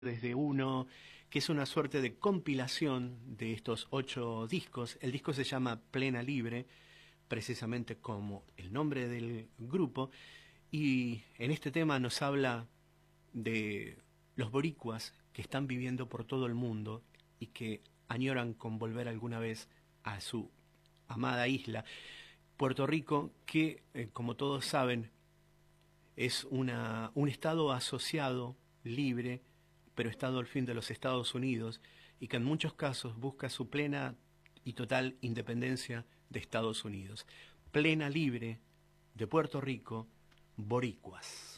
desde uno que es una suerte de compilación de estos 8 discos. El disco se llama Plena Libre, precisamente como el nombre del grupo, y en este tema nos habla de los boricuas que están viviendo por todo el mundo y que añoran con volver alguna vez a su amada isla, Puerto Rico, que, como todos saben, es un estado asociado, libre, pero estado al fin de los Estados Unidos, y que en muchos casos busca su plena y total independencia de Estados Unidos. Plena Libre, de Puerto Rico, Boricuas.